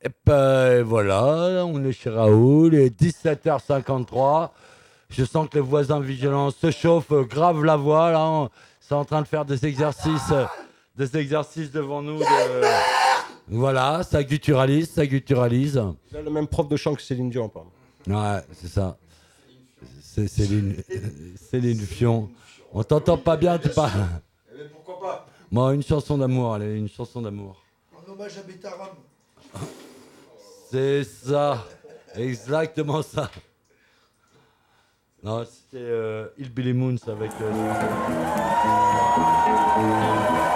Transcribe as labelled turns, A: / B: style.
A: Et ben voilà, on est chez Raoul, il est 17h53. Je sens que les voisins vigilants se chauffent, grave la voix là. C'est en train de faire des exercices devant nous. Voilà, ça gutturalise, ça gutturalise.
B: Il a le même prof de chant que Céline Dion, pardon.
A: Ouais, c'est ça. C'est Céline Fion. On t'entend pas bien, tu pas.
C: Mais pourquoi pas?
A: Moi, une chanson d'amour, allez, une chanson d'amour.
C: En hommage à Bétaram.
A: C'est ça, exactement ça. Non, c'était Hillbilly Moons avec.